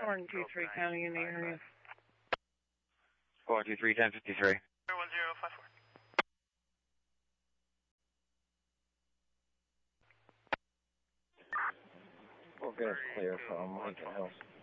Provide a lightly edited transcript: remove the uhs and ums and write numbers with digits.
423 County in the area. 423, 1053. 1054. We'll get it clear from Lincoln Hills.